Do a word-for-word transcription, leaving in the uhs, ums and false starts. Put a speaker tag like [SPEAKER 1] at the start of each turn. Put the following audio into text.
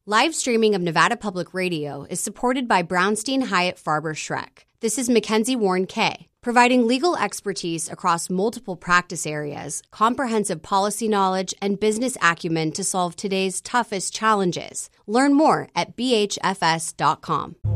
[SPEAKER 1] Live streaming of Nevada Public Radio is supported by Brownstein Hyatt Farber Schreck. This is Mackenzie Warren Kay, providing legal expertise across multiple practice areas, comprehensive policy knowledge, and business acumen to solve today's toughest challenges. Learn more at b h f s dot com.